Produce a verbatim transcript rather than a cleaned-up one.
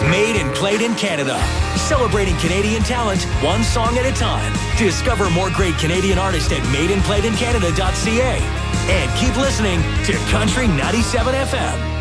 Made and played in Canada. Celebrating Canadian talent, one song at a time. Discover more great Canadian artists at made and played in canada dot c a. And keep listening to Country ninety-seven F M.